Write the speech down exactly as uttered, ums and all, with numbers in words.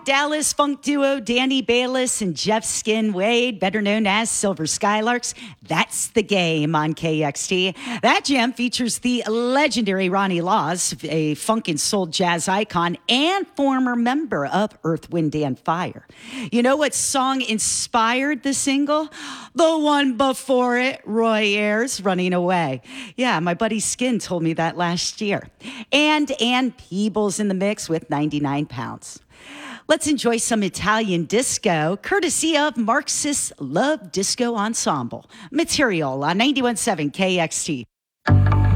Dallas funk duo Danny Bayless and Jeff Skin Wade, better known as Silver Skylarks. That's the game on K X T. That jam features the legendary Ronnie Laws, a funk and soul jazz icon and former member of Earth, Wind and Fire. You know what song inspired the single? The one before it, Roy Ayers, Running Away. Yeah, my buddy Skin told me that last year. And Ann Peebles in the mix with ninety-nine pounds. Let's enjoy some Italian disco, courtesy of Marxist Love Disco Ensemble. Material on ninety-one point seven K X T.